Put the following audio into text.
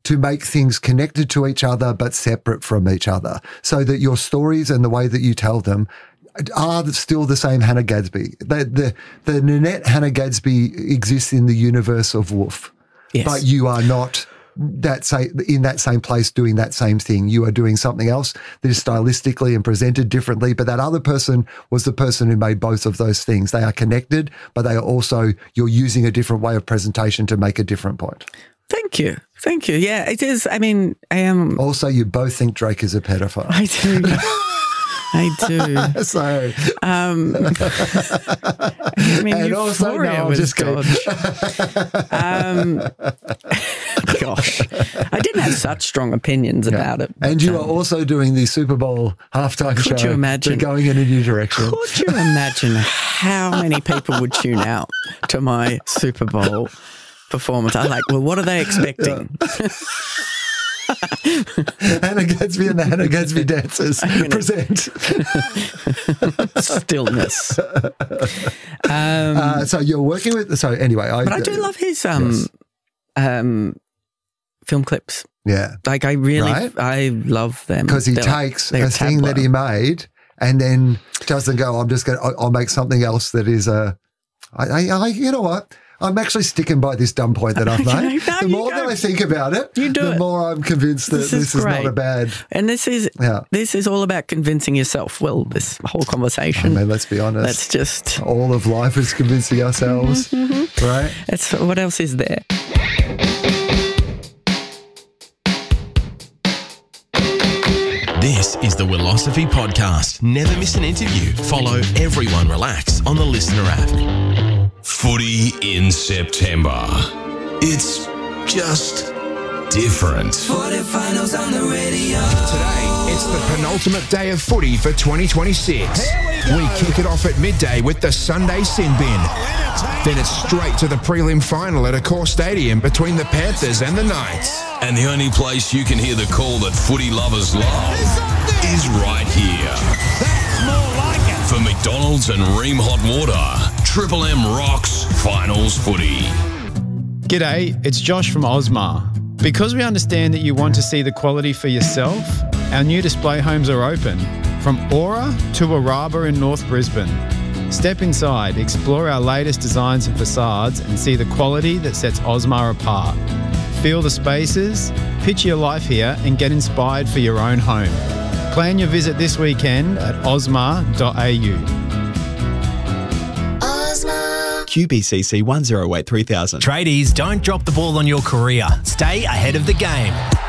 to make things connected to each other but separate from each other, so that your stories and the way that you tell them are still the same Hannah Gadsby. The Nanette Hannah Gadsby exists in the universe of Wolf, Yes. but you are not in that same place doing that same thing. You are doing something else that is stylistically and presented differently, but that other person was the person who made both of those things. They are connected, but they are also, you're using a different way of presentation to make a different point. Thank you. Thank you. Yeah, it is. I mean, I am. Also, you both think Drake is a pedophile. I do. I do. So, I mean, and also, Euphoria no, I'm was just kidding. Gosh, I didn't have such strong opinions about it. And you are also doing the Super Bowl halftime show. Could you imagine? They're going in a new direction. Could you imagine how many people would tune out to my Super Bowl performance? I'm like, well, what are they expecting? Hannah Gadsby and the Hannah Gadsby dancers present. Stillness. So you're working with. So anyway, but I do love his film clips. Yeah, like I love them because he takes a thing that he made and then doesn't go, I'll make something else that is you know what? I'm actually sticking by this dumb point that I've made. The more that I think about it, the more I'm convinced that this is not a bad. And this is all about convincing yourself. Well, this whole conversation. I mean, let's be honest. That's just all of life is convincing ourselves, right? It's what else is there? This is the Willosophy Podcast. Never miss an interview. Follow Everyone Relax on the Listener app. Footy in September. It's just different. Footy finals on the radio. Today, it's the penultimate day of footy for 2026. We kick it off at midday with the Sunday Sin Bin. Then it's straight to the prelim final at Accor Stadium between the Panthers and the Knights. And the only place you can hear the call that footy lovers love is right here. That's more like it. For McDonald's and Ream Hot Water, Triple M rocks finals footy. G'day, it's Josh from Osmar. Because we understand that you want to see the quality for yourself, our new display homes are open, from Aura to Araba in North Brisbane. Step inside, explore our latest designs and facades and see the quality that sets Osmar apart. Feel the spaces, picture your life here and get inspired for your own home. Plan your visit this weekend at osmar.au. QBCC 1083,000. Tradies, don't drop the ball on your career. Stay ahead of the game.